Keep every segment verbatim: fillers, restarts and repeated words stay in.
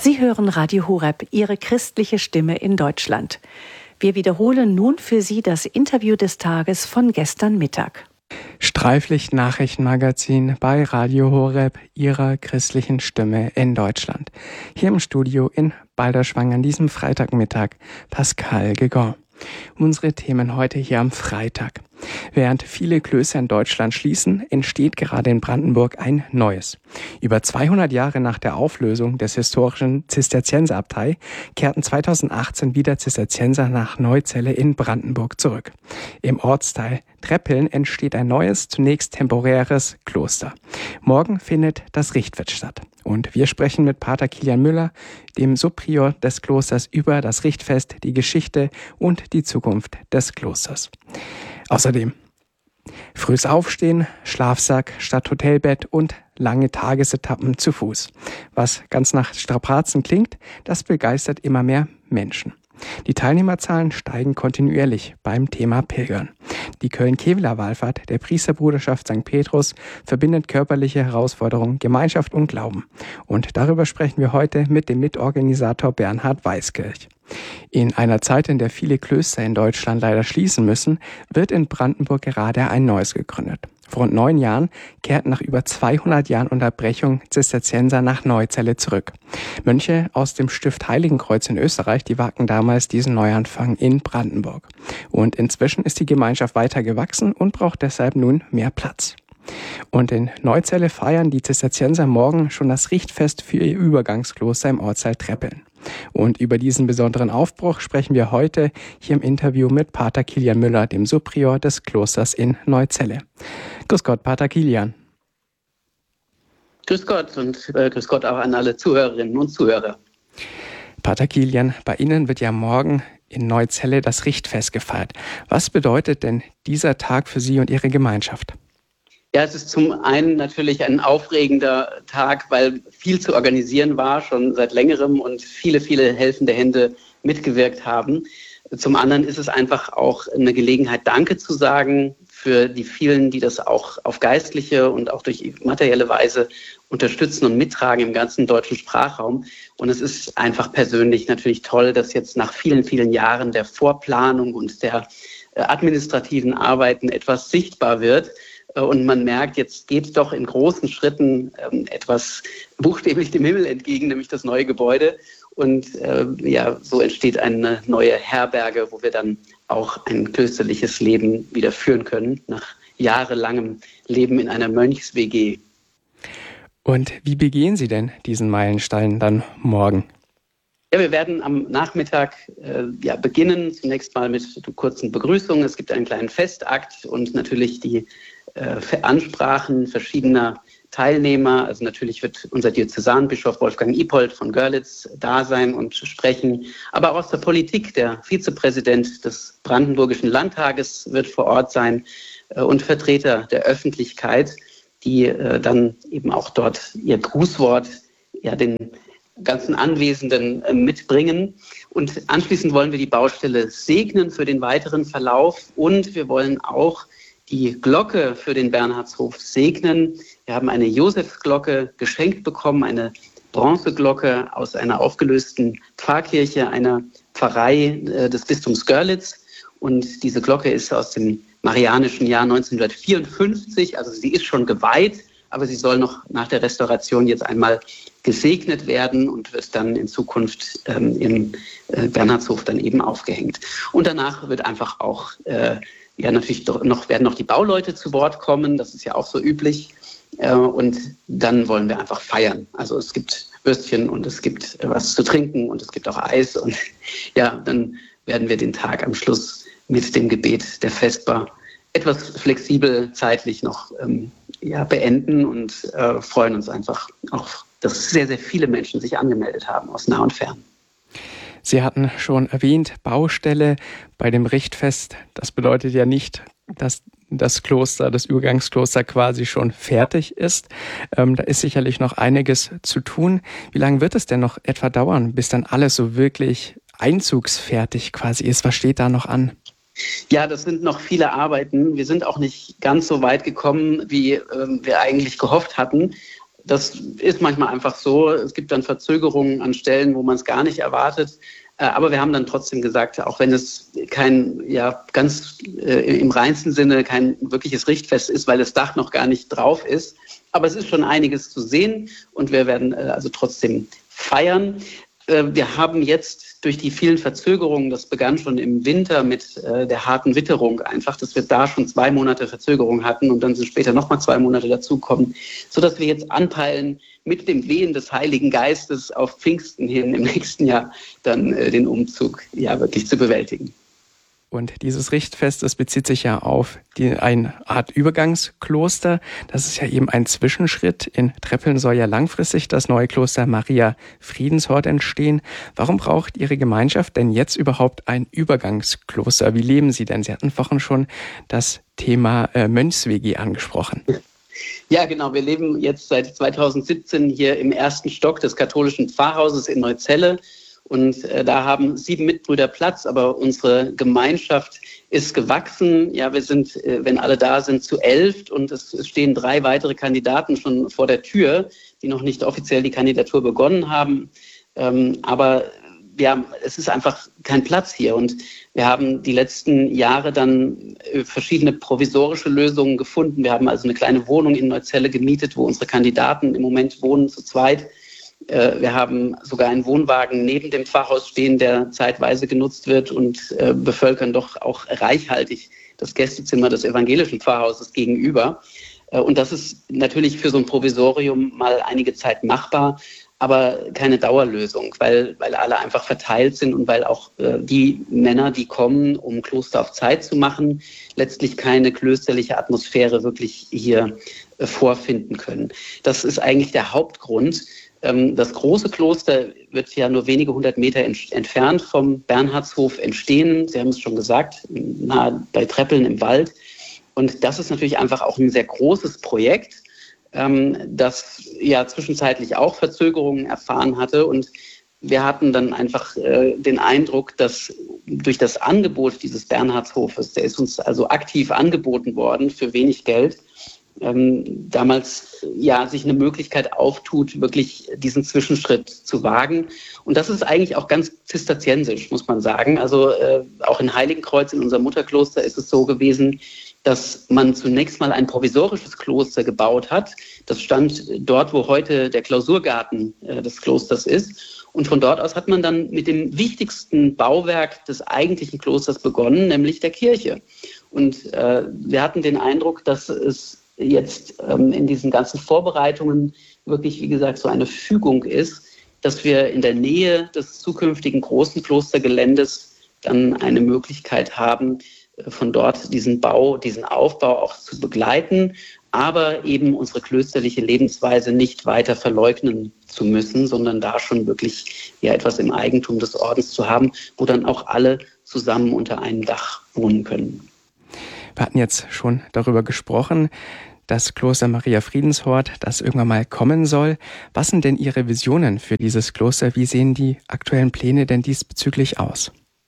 Sie hören Radio Horeb, Ihre christliche Stimme in Deutschland. Wir wiederholen nun für Sie das Interview des Tages von gestern Mittag. Streiflicht Nachrichtenmagazin bei Radio Horeb, Ihrer christlichen Stimme in Deutschland. Hier im Studio in Balderschwang an diesem Freitagmittag Pascal Gegon. Unsere Themen heute hier am Freitag. Während viele Klöster in Deutschland schließen, entsteht gerade in Brandenburg ein neues. Über zweihundert Jahre nach der Auflösung des historischen Zisterzienserabtei kehrten zweitausendachtzehn wieder Zisterzienser nach Neuzelle in Brandenburg zurück. Im Ortsteil Treppeln entsteht ein neues, zunächst temporäres Kloster. Morgen findet das Richtfest statt. Und wir sprechen mit Pater Kilian Müller, dem Subprior des Klosters, über das Richtfest, die Geschichte und die Zukunft des Klosters. Außerdem frühes Aufstehen, Schlafsack statt Hotelbett und lange Tagesetappen zu Fuß. Was ganz nach Strapazen klingt, das begeistert immer mehr Menschen. Die Teilnehmerzahlen steigen kontinuierlich beim Thema Pilgern. Die Köln-Keveler Wallfahrt der Priesterbruderschaft Sankt Petrus verbindet körperliche Herausforderungen, Gemeinschaft und Glauben. Und darüber sprechen wir heute mit dem Mitorganisator Bernhard Weiskirch. In einer Zeit, in der viele Klöster in Deutschland leider schließen müssen, wird in Brandenburg gerade ein neues gegründet. Vor rund neun Jahren kehrten nach über zweihundert Jahren Unterbrechung Zisterzienser nach Neuzelle zurück. Mönche aus dem Stift Heiligenkreuz in Österreich, die wagten damals diesen Neuanfang in Brandenburg. Und inzwischen ist die Gemeinschaft weiter gewachsen und braucht deshalb nun mehr Platz. Und in Neuzelle feiern die Zisterzienser morgen schon das Richtfest für ihr Übergangskloster im Ortsteil Treppeln. Und über diesen besonderen Aufbruch sprechen wir heute hier im Interview mit Pater Kilian Müller, dem Subprior des Klosters in Neuzelle. Grüß Gott, Pater Kilian. Grüß Gott und äh, grüß Gott auch an alle Zuhörerinnen und Zuhörer. Pater Kilian, bei Ihnen wird ja morgen in Neuzelle das Richtfest gefeiert. Was bedeutet denn dieser Tag für Sie und Ihre Gemeinschaft? Ja, es ist zum einen natürlich ein aufregender Tag, weil viel zu organisieren war, schon seit längerem und viele, viele helfende Hände mitgewirkt haben. Zum anderen ist es einfach auch eine Gelegenheit, Danke zu sagen für die vielen, die das auch auf geistliche und auch durch materielle Weise unterstützen und mittragen im ganzen deutschen Sprachraum. Und es ist einfach persönlich natürlich toll, dass jetzt nach vielen, vielen Jahren der Vorplanung und der administrativen Arbeiten etwas sichtbar wird. Und man merkt, jetzt geht doch in großen Schritten ähm, etwas buchstäblich dem Himmel entgegen, nämlich das neue Gebäude. Und äh, ja, so entsteht eine neue Herberge, wo wir dann auch ein klösterliches Leben wieder führen können, nach jahrelangem Leben in einer Mönchs-W G. Und wie begehen Sie denn diesen Meilenstein dann morgen? Ja, wir werden am Nachmittag äh, ja, beginnen, zunächst mal mit kurzen Begrüßungen. Es gibt einen kleinen Festakt und natürlich die äh, Ansprachen verschiedener Teilnehmer. Also natürlich wird unser Diözesanbischof Wolfgang Ippold von Görlitz da sein und sprechen. Aber auch aus der Politik, der Vizepräsident des Brandenburgischen Landtages wird vor Ort sein äh, und Vertreter der Öffentlichkeit, die äh, dann eben auch dort ihr Grußwort ja den ganzen Anwesenden äh, mitbringen. Und anschließend wollen wir die Baustelle segnen für den weiteren Verlauf und wir wollen auch die Glocke für den Bernhardshof segnen. Wir haben eine Josefsglocke geschenkt bekommen, eine Bronzeglocke aus einer aufgelösten Pfarrkirche, einer Pfarrei äh, des Bistums Görlitz. Und diese Glocke ist aus dem marianischen Jahr neunzehnhundertvierundfünfzig, also sie ist schon geweiht, aber sie soll noch nach der Restauration jetzt einmal gesegnet werden und wird dann in Zukunft ähm, im äh, Bernhardshof dann eben aufgehängt. Und danach wird einfach auch, äh, ja natürlich noch, werden noch die Bauleute zu Wort kommen, das ist ja auch so üblich. Äh, und dann wollen wir einfach feiern. Also es gibt Würstchen und es gibt was zu trinken und es gibt auch Eis. Und ja, dann werden wir den Tag am Schluss mit dem Gebet der Vesper etwas flexibel zeitlich noch ähm, ja, beenden und äh, freuen uns einfach auch, dass sehr, sehr viele Menschen sich angemeldet haben aus nah und fern. Sie hatten schon erwähnt, Baustelle bei dem Richtfest. Das bedeutet ja nicht, dass das Kloster, das Übergangskloster quasi schon fertig ist. Ähm, da ist sicherlich noch einiges zu tun. Wie lange wird es denn noch etwa dauern, bis dann alles so wirklich einzugsfertig quasi ist? Was steht da noch an? Ja, das sind noch viele Arbeiten. Wir sind auch nicht ganz so weit gekommen, wie ähm, wir eigentlich gehofft hatten. Das ist manchmal einfach so. Es gibt dann Verzögerungen an Stellen, wo man es gar nicht erwartet. Aber wir haben dann trotzdem gesagt, auch wenn es kein, ja, ganz äh, im reinsten Sinne kein wirkliches Richtfest ist, weil das Dach noch gar nicht drauf ist. Aber es ist schon einiges zu sehen und wir werden äh, also trotzdem feiern. Äh, wir haben jetzt durch die vielen Verzögerungen, das begann schon im Winter mit äh, der harten Witterung einfach, dass wir da schon zwei Monate Verzögerung hatten und dann sind später nochmal zwei Monate dazukommen, sodass wir jetzt anpeilen, mit dem Wehen des Heiligen Geistes auf Pfingsten hin im nächsten Jahr dann äh, den Umzug ja wirklich zu bewältigen. Und dieses Richtfest, das bezieht sich ja auf die, eine Art Übergangskloster. Das ist ja eben ein Zwischenschritt. In Treppeln soll ja langfristig das neue Kloster Maria Friedenshort entstehen. Warum braucht Ihre Gemeinschaft denn jetzt überhaupt ein Übergangskloster? Wie leben Sie denn? Sie hatten vorhin schon das Thema äh, Mönchs-W G angesprochen. Ja, genau. Wir leben jetzt seit zweitausendsiebzehn hier im ersten Stock des katholischen Pfarrhauses in Neuzelle. Und äh, da haben sieben Mitbrüder Platz, aber unsere Gemeinschaft ist gewachsen. Ja, wir sind, äh, wenn alle da sind, zu elf und es, es stehen drei weitere Kandidaten schon vor der Tür, die noch nicht offiziell die Kandidatur begonnen haben. Ähm, aber wir haben, es ist einfach kein Platz hier und wir haben die letzten Jahre dann äh, verschiedene provisorische Lösungen gefunden. Wir haben also eine kleine Wohnung in Neuzelle gemietet, wo unsere Kandidaten im Moment wohnen, zu zweit. Wir haben sogar einen Wohnwagen neben dem Pfarrhaus stehen, der zeitweise genutzt wird und äh, bevölkern doch auch reichhaltig das Gästezimmer des evangelischen Pfarrhauses gegenüber. Äh, und das ist natürlich für so ein Provisorium mal einige Zeit machbar, aber keine Dauerlösung, weil, weil alle einfach verteilt sind und weil auch äh, die Männer, die kommen, um Kloster auf Zeit zu machen, letztlich keine klösterliche Atmosphäre wirklich hier äh, vorfinden können. Das ist eigentlich der Hauptgrund. Das große Kloster wird ja nur wenige hundert Meter entfernt vom Bernhardshof entstehen. Sie haben es schon gesagt, nahe bei Treppeln im Wald. Und das ist natürlich einfach auch ein sehr großes Projekt, das ja zwischenzeitlich auch Verzögerungen erfahren hatte. Und wir hatten dann einfach den Eindruck, dass durch das Angebot dieses Bernhardshofes, der ist uns also aktiv angeboten worden für wenig Geld, Ähm, damals ja sich eine Möglichkeit auftut, wirklich diesen Zwischenschritt zu wagen. Und das ist eigentlich auch ganz zisterziensisch, muss man sagen. Also äh, auch in Heiligenkreuz, in unserem Mutterkloster, ist es so gewesen, dass man zunächst mal ein provisorisches Kloster gebaut hat. Das stand dort, wo heute der Klausurgarten äh, des Klosters ist. Und von dort aus hat man dann mit dem wichtigsten Bauwerk des eigentlichen Klosters begonnen, nämlich der Kirche. Und äh, wir hatten den Eindruck, dass es jetzt ähm, in diesen ganzen Vorbereitungen wirklich, wie gesagt, so eine Fügung ist, dass wir in der Nähe des zukünftigen großen Klostergeländes dann eine Möglichkeit haben, äh, von dort diesen Bau, diesen Aufbau auch zu begleiten, aber eben unsere klösterliche Lebensweise nicht weiter verleugnen zu müssen, sondern da schon wirklich ja etwas im Eigentum des Ordens zu haben, wo dann auch alle zusammen unter einem Dach wohnen können. Wir hatten jetzt schon darüber gesprochen, das Kloster Maria Friedenshort, das irgendwann mal kommen soll. Was sind denn Ihre Visionen für dieses Kloster? Wie sehen die aktuellen Pläne denn diesbezüglich aus?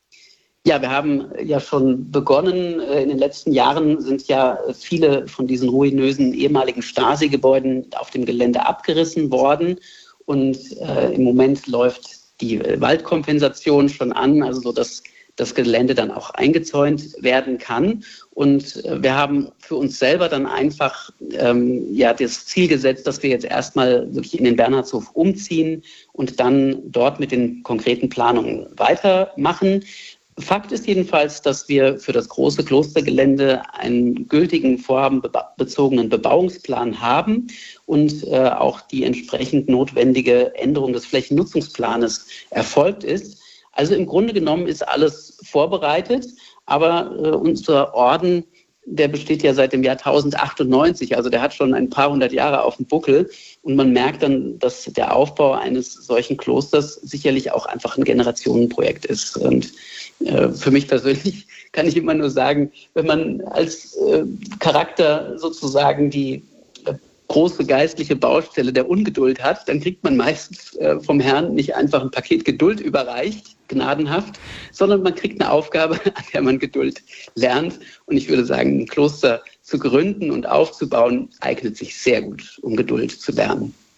Ja, wir haben ja schon begonnen. In den letzten Jahren sind ja viele von diesen ruinösen ehemaligen Stasi-Gebäuden auf dem Gelände abgerissen worden. Und äh, im Moment läuft die Waldkompensation schon an, also so dass das Gelände dann auch eingezäunt werden kann. Und wir haben für uns selber dann einfach ähm, ja, das Ziel gesetzt, dass wir jetzt erstmal wirklich in den Bernhardshof umziehen und dann dort mit den konkreten Planungen weitermachen. Fakt ist jedenfalls, dass wir für das große Klostergelände einen gültigen vorhabenbezogenen Bebauungsplan haben und äh, auch die entsprechend notwendige Änderung des Flächennutzungsplanes erfolgt ist. Also im Grunde genommen ist alles vorbereitet, aber äh, unser Orden, der besteht ja seit dem Jahr tausendachthundertachtundneunzig, also der hat schon ein paar hundert Jahre auf dem Buckel und man merkt dann, dass der Aufbau eines solchen Klosters sicherlich auch einfach ein Generationenprojekt ist. Und äh, für mich persönlich kann ich immer nur sagen, wenn man als äh, Charakter sozusagen die große geistliche Baustelle der Ungeduld hat, dann kriegt man meistens äh, vom Herrn nicht einfach ein Paket Geduld überreicht, gnadenhaft, sondern man kriegt eine Aufgabe, an der man Geduld lernt. Und ich würde sagen, ein Kloster zu gründen und aufzubauen, eignet sich sehr gut, um Geduld zu lernen.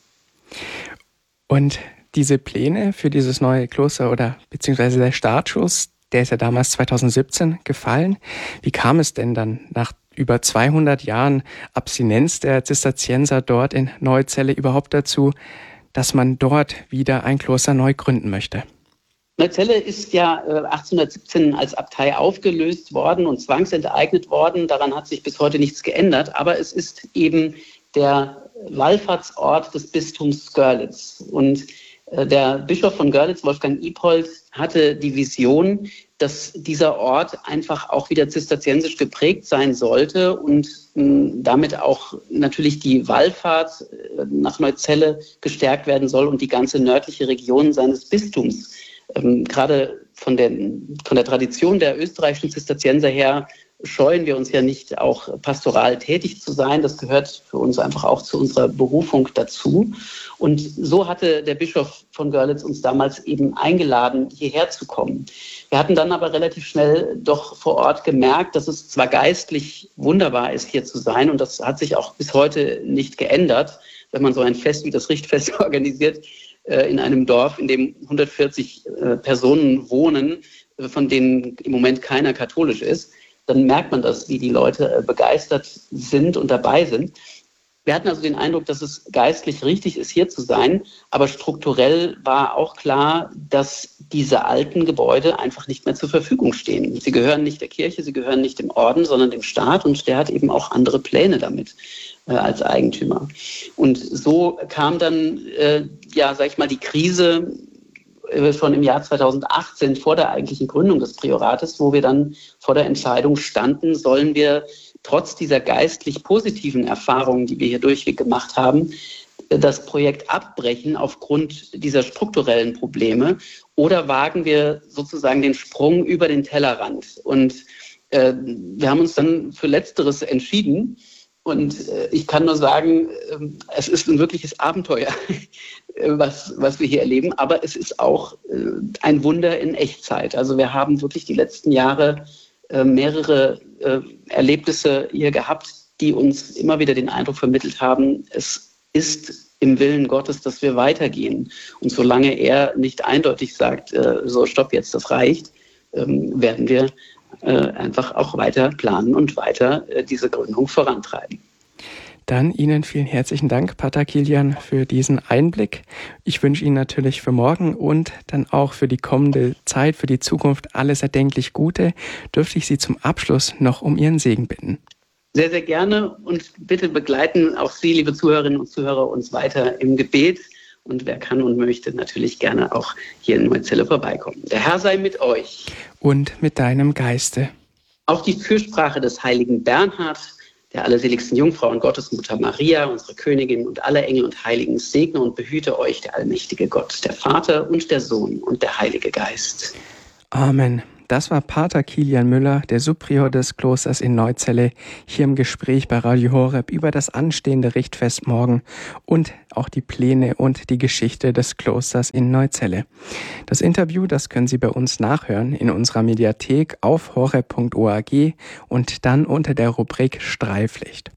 Und diese Pläne für dieses neue Kloster oder beziehungsweise der Startschuss, der ist ja damals zweitausendsiebzehn gefallen. Wie kam es denn dann nach über zweihundert Jahren Abstinenz der Zisterzienser dort in Neuzelle überhaupt dazu, dass man dort wieder ein Kloster neu gründen möchte? Neuzelle ist ja achtzehnhundertsiebzehn als Abtei aufgelöst worden und zwangsenteignet worden. Daran hat sich bis heute nichts geändert. Aber es ist eben der Wallfahrtsort des Bistums Görlitz. Und der Bischof von Görlitz, Wolfgang Ippold, hatte die Vision, dass dieser Ort einfach auch wieder zisterziensisch geprägt sein sollte und damit auch natürlich die Wallfahrt nach Neuzelle gestärkt werden soll und die ganze nördliche Region seines Bistums. Ähm, gerade von der, von der Tradition der österreichischen Zisterzienser her scheuen wir uns ja nicht, auch pastoral tätig zu sein. Das gehört für uns einfach auch zu unserer Berufung dazu. Und so hatte der Bischof von Görlitz uns damals eben eingeladen, hierher zu kommen. Wir hatten dann aber relativ schnell doch vor Ort gemerkt, dass es zwar geistlich wunderbar ist, hier zu sein, und das hat sich auch bis heute nicht geändert, wenn man so ein Fest wie das Richtfest organisiert, in einem Dorf, in dem hundertvierzig Personen wohnen, von denen im Moment keiner katholisch ist, dann merkt man das, wie die Leute begeistert sind und dabei sind. Wir hatten also den Eindruck, dass es geistlich richtig ist, hier zu sein, aber strukturell war auch klar, dass diese alten Gebäude einfach nicht mehr zur Verfügung stehen. Sie gehören nicht der Kirche, sie gehören nicht dem Orden, sondern dem Staat, und der hat eben auch andere Pläne damit äh, als Eigentümer. Und so kam dann, äh, ja, sag ich mal, die Krise äh, schon im Jahr zweitausendachtzehn vor der eigentlichen Gründung des Priorates, wo wir dann vor der Entscheidung standen, sollen wir trotz dieser geistlich positiven Erfahrungen, die wir hier durchweg gemacht haben, das Projekt abbrechen aufgrund dieser strukturellen Probleme, oder wagen wir sozusagen den Sprung über den Tellerrand? Und äh, wir haben uns dann für Letzteres entschieden. Und äh, ich kann nur sagen, äh, es ist ein wirkliches Abenteuer, äh, was, was wir hier erleben. Aber es ist auch äh, ein Wunder in Echtzeit. Also wir haben wirklich die letzten Jahre äh, mehrere äh, Erlebnisse hier gehabt, die uns immer wieder den Eindruck vermittelt haben, es ist im Willen Gottes, dass wir weitergehen. Und solange er nicht eindeutig sagt, äh, so stopp jetzt, das reicht, ähm, werden wir äh, einfach auch weiter planen und weiter äh, diese Gründung vorantreiben. Dann Ihnen vielen herzlichen Dank, Pater Kilian, für diesen Einblick. Ich wünsche Ihnen natürlich für morgen und dann auch für die kommende Zeit, für die Zukunft alles erdenklich Gute. Dürfte ich Sie zum Abschluss noch um Ihren Segen bitten? Sehr, sehr gerne, und bitte begleiten auch Sie, liebe Zuhörerinnen und Zuhörer, uns weiter im Gebet. Und wer kann und möchte, natürlich gerne auch hier in Neuzelle vorbeikommen. Der Herr sei mit euch. Und mit deinem Geiste. Auf die Fürsprache des heiligen Bernhard, der allerseligsten Jungfrau und Gottesmutter Maria, unsere Königin, und aller Engel und Heiligen, segne und behüte euch der allmächtige Gott, der Vater und der Sohn und der Heilige Geist. Amen. Das war Pater Kilian Müller, der Subprior des Klosters in Neuzelle, hier im Gespräch bei Radio Horeb über das anstehende Richtfest morgen und auch die Pläne und die Geschichte des Klosters in Neuzelle. Das Interview, das können Sie bei uns nachhören in unserer Mediathek auf horeb punkt org und dann unter der Rubrik Streiflicht.